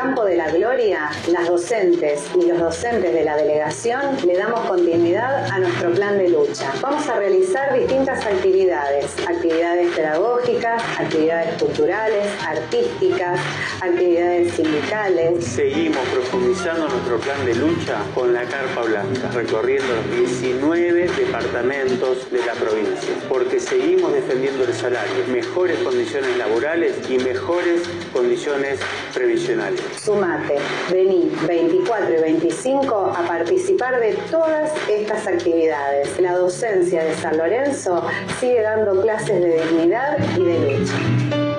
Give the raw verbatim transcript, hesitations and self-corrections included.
Campo de la Gloria, las docentes y los docentes de la delegación le damos continuidad a nuestro plan de lucha. Vamos a realizar distintas actividades, actividades pedagógicas, actividades culturales, artísticas, actividades sindicales. Seguimos profundizando nuestro plan de lucha con la Carpa Blanca, recorriendo los diecinueve departamentos de la provincia, porque seguimos defendiendo el salario, mejores condiciones laborales y mejores condiciones previsionales. Sumate, vení veinticuatro y veinticinco a participar de todas estas actividades. La docencia de San Lorenzo sigue dando clases de dignidad y de lucha.